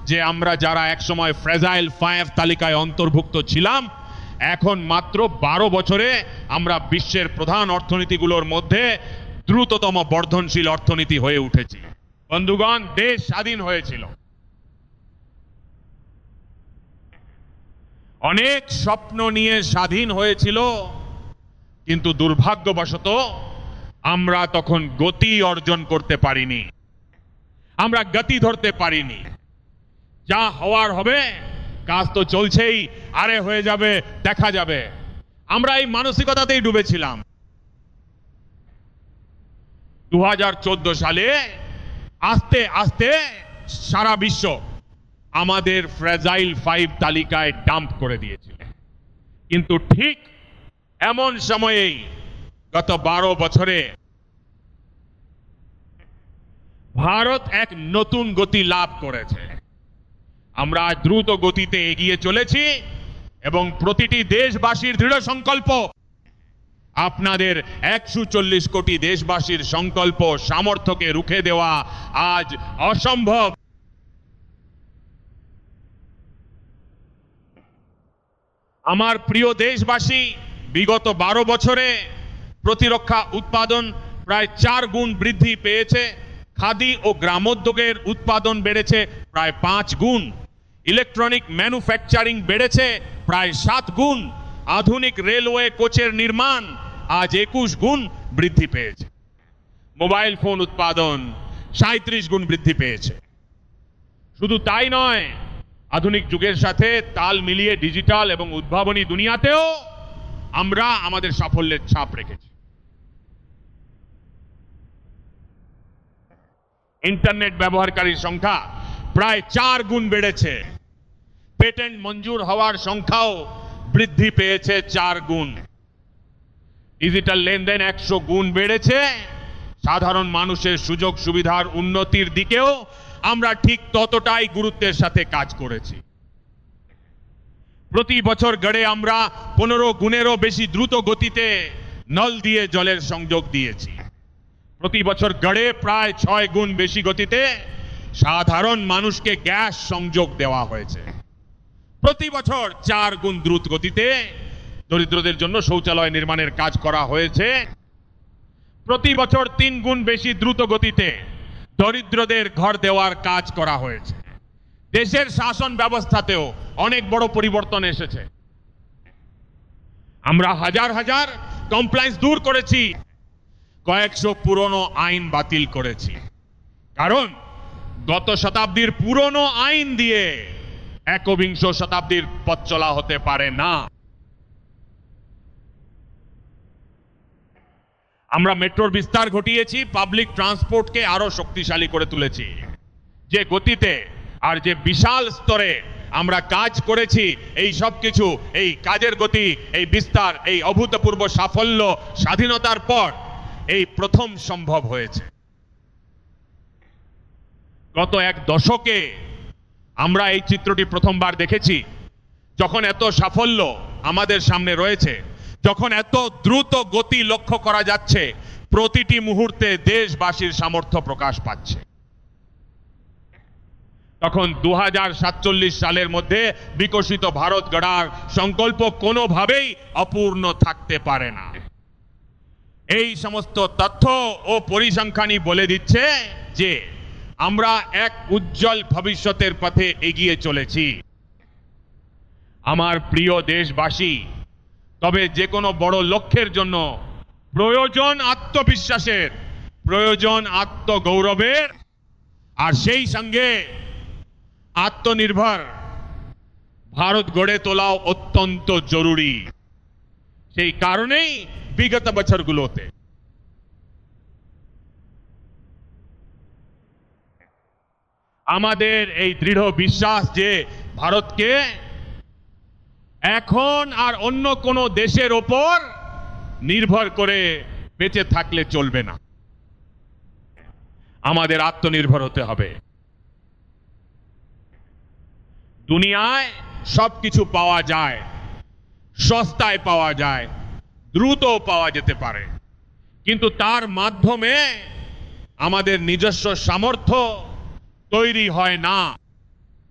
যে আমরা যারা একসময় ফ্রেজাইল 5 তালিকায় অন্তর্ভুক্ত ছিলাম এখন মাত্র 12 বছরে আমরা বিশ্বের প্রধান অর্থনীতিগুলোর মধ্যে দ্রুততম বর্ধনশীল অর্থনীতি হয়ে উঠেছি। বন্ধুগণ, দেশ স্বাধীন হয়েছিল, অনেক স্বপ্ন নিয়ে স্বাধীন হয়েছিল, কিন্তু দুর্ভাগ্যবশত আমরা তখন গতি অর্জন করতে পারিনি, আমরা গতি ধরতে পারিনি। যা হওয়ার হবে, কাজ তো চলছেই, আরে হয়ে যাবে, দেখা যাবে। আমরা এই মানসিকতাতেই ডুবেছিলাম। 2014 সালে আস্তে আস্তে সারা বিশ্ব আমাদের ফ্রেজাইল 5 তালিকায় ডাম্প করে দিয়েছিল। কিন্তু ঠিক এমন সময়েই গত 12 বছরে ভারত এক নতুন গতি লাভ করেছে। আমরা দ্রুত গতিতে এগিয়ে চলেছি এবং প্রতিটি দেশবাসীর দৃঢ় সংকল্প, আপনাদের 140 কোটি দেশবাসীর সংকল্প সামর্থ্যকে রুখে দেওয়া আজ অসম্ভব। আমার প্রিয় দেশবাসী, বিগত 12 বছরে প্রতিরক্ষা উৎপাদন প্রায় 4 গুণ বৃদ্ধি পেয়েছে, খাদি ও গ্রামোদ্যোগের উৎপাদন বেড়েছে প্রায় 5 গুণ, ইলেকট্রনিক ম্যানুফ্যাকচারিং বেড়েছে প্রায় 7 গুণ, আধুনিক রেলওয়ে কোচের নির্মাণ আজ 21 গুণ বৃদ্ধি পেয়েছে, মোবাইল ফোন উৎপাদন 37 গুণ বৃদ্ধি পেয়েছে। শুধু তাই নয়, আধুনিক যুগের সাথে তাল মিলিয়ে ডিজিটাল এবং উদ্ভাবনী দুনিয়াতেও আমরা আমাদের সাফল্যের ছাপ রেখেছি। ইন্টারনেট ব্যবহারকারীর সংখ্যা প্রায় 4 গুণ বেড়েছে, পেটেন্ট মঞ্জুর হওয়ার সংখ্যাও বৃদ্ধি পেয়েছে 4 গুণ, ডিজিটাল লেনদেন 100 গুণ বেড়েছে। সাধারণ মানুষের সুযোগ সুবিধার উন্নতির দিকেও আমরা ঠিক ততটাই গুরুত্বের সাথে কাজ করেছি। প্রতি বছর গড়ে আমরা 15 গুণেরও বেশি দ্রুত গতিতে নল দিয়ে জলের সংযোগ দিয়েছি। প্রতি বছর গড়ে প্রায় 6 গুণ বেশি গতিতে সাধারণ মানুষকে গ্যাস সংযোগ দেওয়া হয়েছে। প্রতি বছর 4 গুণ দ্রুত গতিতে দরিদ্রদের জন্য শৌচালয় নির্মাণের কাজ করা হয়েছে। প্রতি বছর 3 গুণ বেশি দ্রুত গতিতে দরিদ্রদের ঘর দেওয়ার কাজ করা হয়েছে। দেশের শাসন ব্যবস্থাতেও অনেক বড় পরিবর্তন এসেছে। আমরা হাজার হাজার কমপ্লায়েন্স দূর করেছি, কয়েকশো পুরনো আইন বাতিল করেছি, কারণ গত শতাব্দীর পুরনো আইন দিয়ে একবিংশ শতাব্দীর পথ চলা হতে পারে না। আমরা মেট্রোর বিস্তার ঘটিয়েছি, পাবলিক ট্রান্সপোর্টকে আরো শক্তিশালী করে তুলেছি। যে গতিতে আর যে বিশাল স্তরে আমরা কাজ করেছি, এই সব কিছু, এই কাজের গতি, এই বিস্তার, এই অভূতপূর্ব সাফল্য স্বাধীনতার পর এই প্রথম সম্ভব হয়েছে। গত 1 দশকে আমরা এই চিত্রটি প্রথমবার দেখেছি, যখন এত সাফল্য আমাদের সামনে রয়েছে, যখন এত দ্রুত গতি লক্ষ্য করা যাচ্ছে, প্রতিটি মুহূর্তে দেশবাসীর সামর্থ্য প্রকাশ পাচ্ছে। তখন 2047 সালের মধ্যে বিকশিত ভারত গড়ার সংকল্প কোনোভাবেই অপূর্ণ থাকতে পারে না। এই সমস্ত তথ্য ও পরিসংখ্যানই বলে দিচ্ছে যে আমরা এক উজ্জ্বল ভবিষ্যতের পথে এগিয়ে চলেছি। আমার প্রিয় দেশবাসী, তবে যে কোনো বড় লক্ষ্যের জন্য প্রয়োজন আত্মবিশ্বাসের, প্রয়োজন আত্মগৌরবের, আর সেই সঙ্গে আত্মনির্ভর ভারত গড়ে তোলাও অত্যন্ত জরুরি। সেই কারণেই বিগত বছরগুলোতে আমাদের এই দৃঢ় বিশ্বাস যে ভারতকে এখন আর অন্য কোনো দেশের ওপর নির্ভর করে বেঁচে থাকলে চলবে না, আমাদের আত্মনির্ভর হতে হবে। দুনিয়ায় সবকিছু পাওয়া যায়, সস্তায় পাওয়া যায়, দ্রুত পাওয়া যেতে পারে, কিন্তু তার মাধ্যমে আমাদের নিজস্ব সামর্থ্য তৈরি হয় না।